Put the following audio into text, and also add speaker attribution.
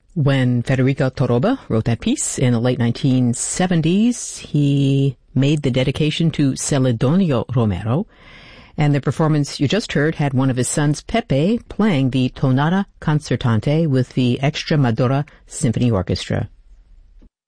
Speaker 1: When Federico Toroba wrote that piece in the late 1970s, he made the dedication to Celedonio Romero, and the performance you just heard had one of his sons, Pepe, playing the Tonata Concertante with the Extremadura Symphony Orchestra.